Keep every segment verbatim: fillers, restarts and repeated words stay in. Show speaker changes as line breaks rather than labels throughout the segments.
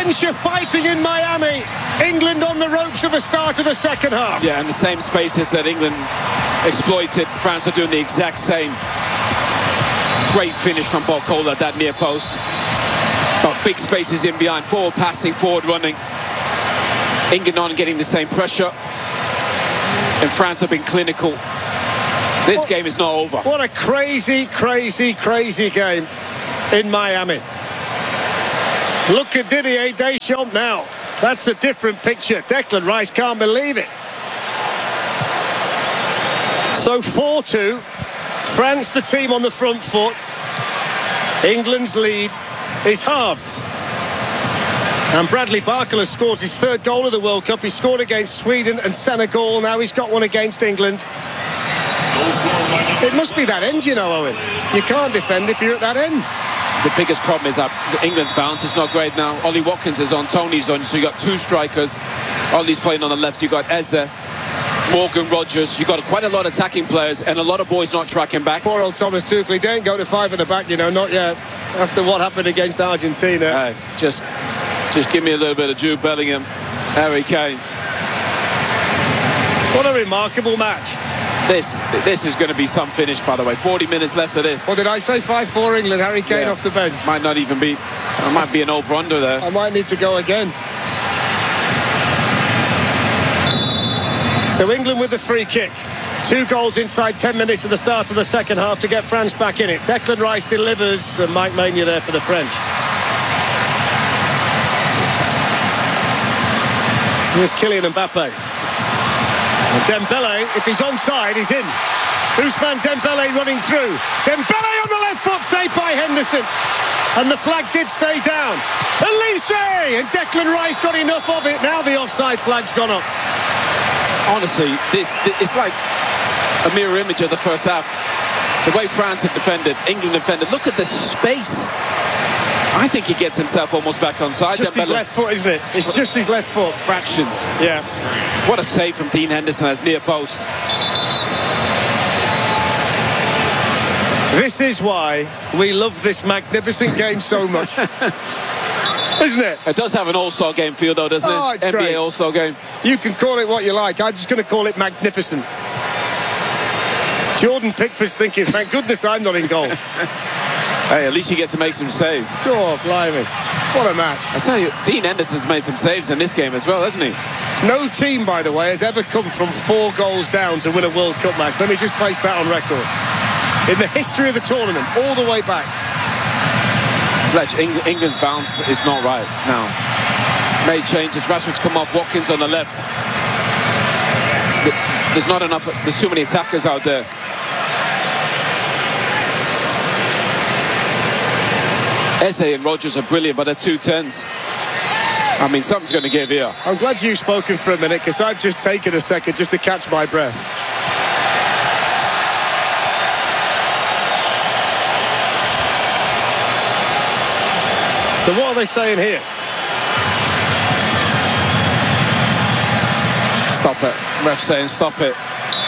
French are fighting in Miami. England on the ropes at the start of the second half.
Yeah, and the same spaces that England exploited, France are doing the exact same. Great finish from Barcola at that near post. But big spaces in behind, forward passing, forward running. England aren't getting the same pressure. And France have been clinical. This
what,
game is not over.
What a crazy, crazy, crazy game in Miami. Look at Didier Deschamps now. That's a different picture. Declan Rice can't believe it. So four two. France, the team on the front foot. England's lead is halved. And Bradley Barcola scores his third goal of the World Cup. He scored against Sweden and Senegal. Now he's got one against England. It must be that end, you know, Owen. You can't defend if you're at that end.
The biggest problem is that England's bounce is not great now. Ollie Watkins is on, Tony's on, so you got two strikers. Ollie's playing on the left. You got Eze, Morgan Rogers. You got quite a lot of attacking players and a lot of boys not tracking back.
Poor old Thomas Tuchel. He didn't go to five at the back, you know, not yet. After what happened against Argentina.
Uh, just, just give me a little bit of Jude Bellingham, Harry Kane.
What a remarkable match.
This this is going to be some finish, by the way. forty minutes left of this.
What did I say? five four England. Harry Kane
yeah.
off the bench.
Might not even be. It might be an over-under there.
I might need to go again. So England with the free kick. Two goals inside ten minutes of the start of the second half to get France back in it. Declan Rice delivers, and Mike Maignan there for the French. Here's Kylian Mbappe. And Dembele, if he's onside, he's in. Ousmane Dembele running through. Dembele on the left foot, saved by Henderson. And the flag did stay down. Elise! And Declan Rice got enough of it. Now the offside flag's gone up.
Honestly, this it's like a mirror image of the first half. The way France have defended, England defended. Look at the space. I think he gets himself almost back on side.
Just his left foot, isn't it? It's just his left foot.
Fractions.
Yeah.
What a save from Dean Henderson as near post.
This is why we love this magnificent game so much. Isn't it?
It does have an all-star game feel though, doesn't
oh,
it?
It's
N B A
great.
all-star game.
You can call it what you like. I'm just going to call it magnificent. Jordan Pickford's thinking, thank goodness I'm not in goal.
Hey, at least you get to make some saves.
Oh, blimey. What a match.
I tell you, Dean Henderson's made some saves in this game as well, hasn't he?
No team, by the way, has ever come from four goals down to win a World Cup match. Let me just place that on record. In the history of the tournament, all the way back.
Fletch, Eng- England's bounce is not right now. Made changes. Rashford's come off. Watkins on the left. There's not enough. There's too many attackers out there. Eze and Rogers are brilliant, but they're two tens. I mean, something's going to give here.
I'm glad you've spoken for a minute, because I've just taken a second just to catch my breath. So what are they saying here?
Stop it. Ref saying stop it.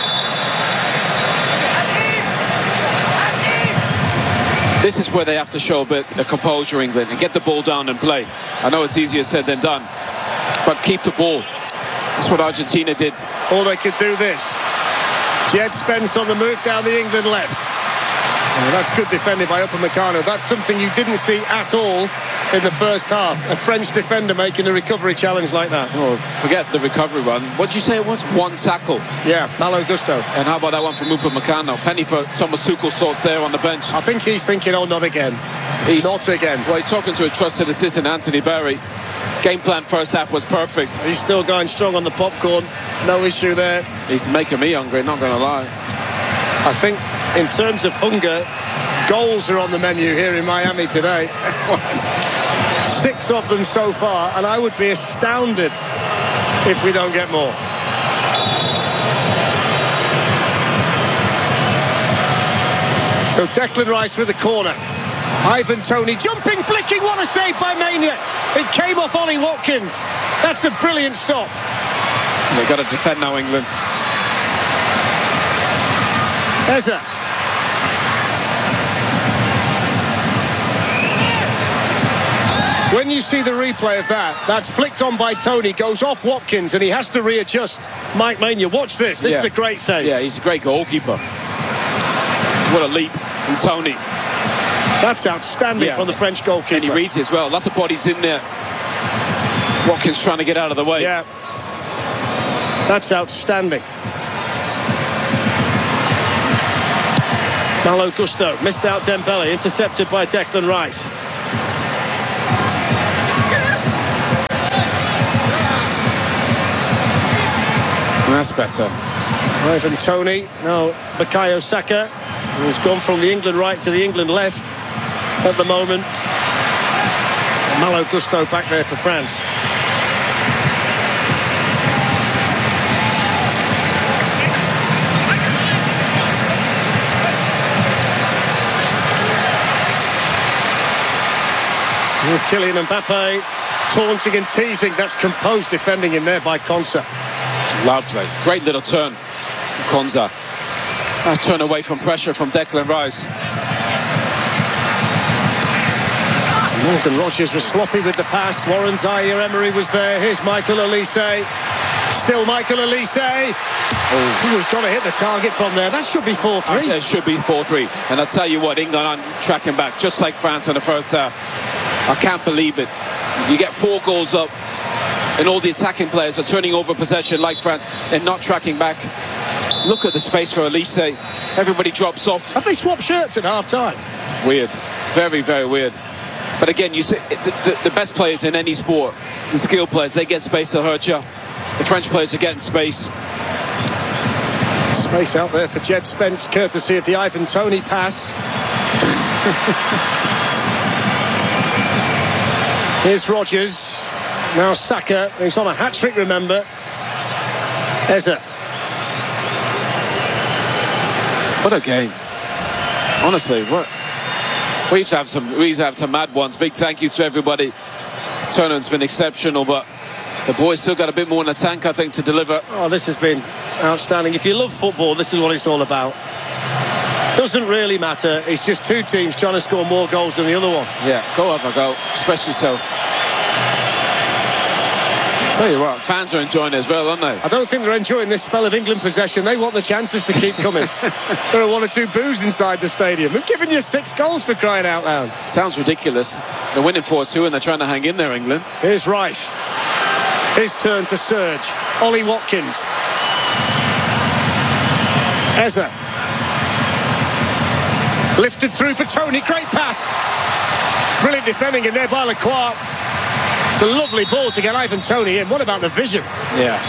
This is where they have to show a bit of composure, England, and get the ball down and play. I know it's easier said than done, but keep the ball. That's what Argentina did.
Or they could do this. Jed Spence on the move down the England left. Oh, that's good defending by Upamecano. That's something you didn't see at all in the first half. A French defender making a recovery challenge like that.
Oh, forget the recovery run. What did you say it was? One tackle.
Yeah, Malo Gusto.
And how about that one from Upamecano? Penny for Thomas Tuchel sorts there on the bench.
I think he's thinking, oh, not again.
He's,
not again.
Well, he's talking to a trusted assistant, Anthony Barry. Game plan first half was perfect.
He's still going strong on the popcorn. No issue there.
He's making me hungry, not going to lie.
I think in terms of hunger, goals are on the menu here in Miami today. Six of them so far, and I would be astounded if we don't get more. So Declan Rice with the corner. Ivan Toney jumping, flicking, what a save by Maignan. It came off Ollie Watkins. That's a brilliant stop.
They've got to defend now, England.
Eze. When you see the replay of that, that's flicked on by Tony, goes off Watkins, and he has to readjust. Mike Maignan, watch this. This
yeah.
is a great save.
Yeah, he's a great goalkeeper. What a leap from Tony.
That's outstanding yeah. from the French goalkeeper.
And he reads it as well. Lots of bodies in there. Watkins trying to get out of the way.
Yeah. That's outstanding. Malo Gusto missed out Dembele, intercepted by Declan Rice.
That's better.
Ivan Toney, now Bukayo Saka, who's gone from the England right to the England left at the moment. And Malo Gusto back there for France. Here's Kylian Mbappe, taunting and teasing. That's composed defending in there by Konsa.
Lovely. Great little turn from Konsa. Nice turn away from pressure from Declan Rice.
Morgan Rogers was sloppy with the pass. Warren Zaire-Emery was there. Here's Michael Olise. Still Michael Olise. Oh, he was going to hit the target from there. That should be four three.
It should be four three. And I'll tell you what, England are tracking back, just like France in the first half. I can't believe it. You get four goals up, and all the attacking players are turning over possession like France and not tracking back. Look at the space for Olise. Everybody drops off.
Have they swapped shirts at half-time?
Weird. Very, very weird. But again, you see, the, the, the best players in any sport, the skilled players, they get space to hurt you. The French players are getting space.
Space out there for Jed Spence, courtesy of the Ivan Toney pass. Here's Rogers. Now Saka, who's on a hat-trick, remember. Eze.
What a game. Honestly, what... We used to have some, we used to have some mad ones. Big thank you to everybody. Tournament's been exceptional, but the boys still got a bit more in the tank, I think, to deliver.
Oh, this has been outstanding. If you love football, this is what it's all about. Doesn't really matter. It's just two teams trying to score more goals than the other one.
Yeah, go have a go, especially so. Tell you what, fans are enjoying it as well, aren't they?
I don't think they're enjoying this spell of England possession. They want the chances to keep coming. There are one or two boos inside the stadium. We've given you six goals, for crying out loud.
Sounds ridiculous. They're winning four two and they're trying to hang in there, England.
Here's Rice. His turn to surge. Ollie Watkins. Eze. Lifted through for Tony. Great pass. Brilliant defending in there by Lacroix. It's a lovely ball to get Ivan Toney in. What about the vision?
Yeah.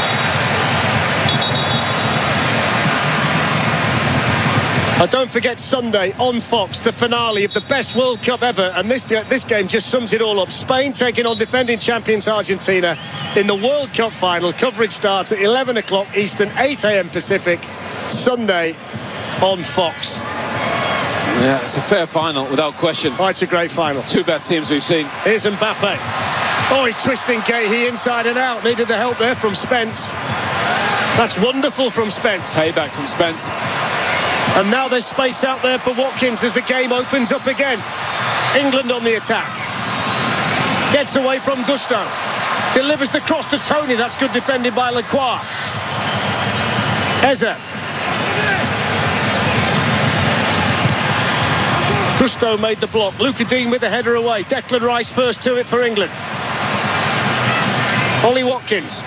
And don't forget Sunday on Fox, the finale of the best World Cup ever. And this, this game just sums it all up. Spain taking on defending champions Argentina in the World Cup final. Coverage starts at eleven o'clock Eastern, eight a m Pacific, Sunday on Fox.
Yeah, it's a fair final, without question.
Oh, it's a great final.
Two best teams we've seen.
Here's Mbappe. Oh, he's twisting Guéhi inside and out. Needed the help there from Spence. That's wonderful from Spence.
Payback from Spence.
And now there's space out there for Watkins as the game opens up again. England on the attack. Gets away from Gusto. Delivers the cross to Tony. That's good defending by Lacroix. Eze. Gusto made the block. Luca Dean with the header away. Declan Rice first to it for England. Ollie Watkins.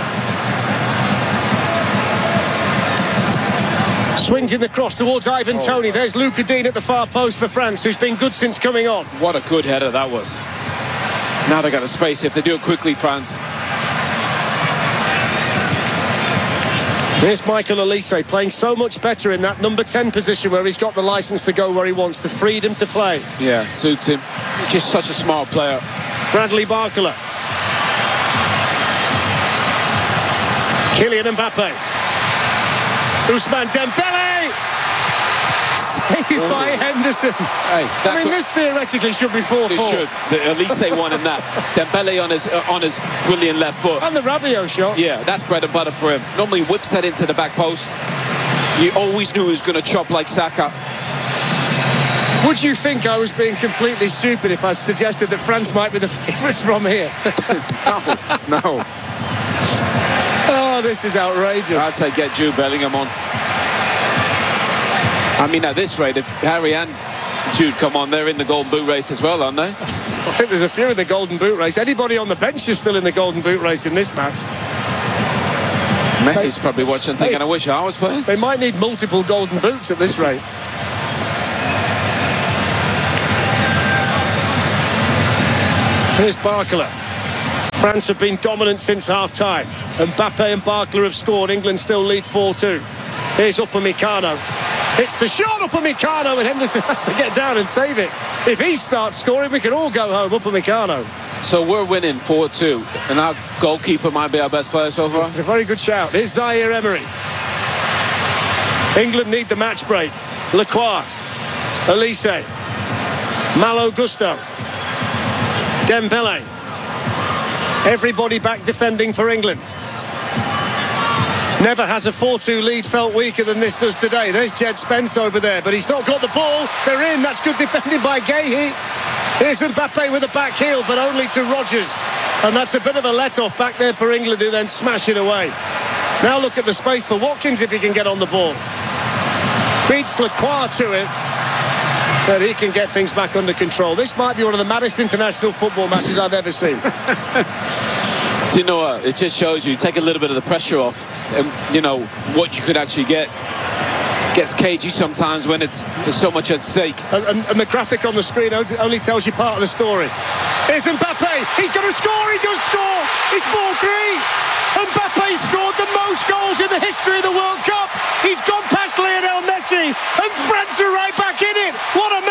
Swings in the cross towards Ivan oh. Toney. There's Luca Dean at the far post for France, who's been good since coming on.
What a good header that was. Now they got the space. If they do it quickly, France.
Here's Michael Olise playing so much better in that number ten position where he's got the licence to go where he wants, the freedom to play.
Yeah, suits him. Just such a smart player.
Bradley Barcola. Kylian Mbappe. Ousmane Dembele. Saved oh. by Henderson.
Hey,
I mean, could, this theoretically should be four four.
It should. The Olise one in that. Dembele on his uh, on his brilliant left foot.
And the Rabiot shot.
Yeah, that's bread and butter for him. Normally whips that into the back post. You always knew he was going to chop like Saka.
Would you think I was being completely stupid if I suggested that France might be the favourites from here?
No, no.
Oh, this is outrageous.
I'd say get Jude Bellingham on. I mean, at this rate, if Harry and Jude come on, they're in the Golden Boot race as well, aren't they?
I think there's a few in the Golden Boot race. Anybody on the bench is still in the Golden Boot race in this match.
Messi's probably watching thinking,
Hey.
I wish I was playing.
They might need multiple Golden Boots at this rate. Here's Barcola. France have been dominant since half-time. Mbappe and Barcola have scored. England still lead four two. Here's Upamecano. Hits the shot, Upamecano, and Henderson has to get down and save it. If he starts scoring, we can all go home. Upamecano.
So we're winning four two, and our goalkeeper might be our best player so far.
It's a very good shout. Here's Zaire Emery. England need the match break. Lacroix. Elise. Malo Gusto. Dembele. Everybody back defending for England. Never has a four two lead felt weaker than this does today. There's Jed Spence over there, but he's not got the ball. They're in. That's good defending by Guéhi. Here's Mbappe with a back heel, but only to Rodgers. And that's a bit of a let-off back there for England, who then smash it away. Now look at the space for Watkins if he can get on the ball. Beats Lacroix to it. But he can get things back under control. This might be one of the maddest international football matches I've ever seen.
Do you know what? It just shows you, take a little bit of the pressure off, and you know what you could actually get. Gets cagey sometimes when it's there's so much at stake.
And, and, and the graphic on the screen only tells you part of the story. Here's Mbappe. He's going to score. He does score. It's four three. Mbappe scored the most goals in the history of the World Cup. He's gone past Lionel Messi, and France are right back in it. What a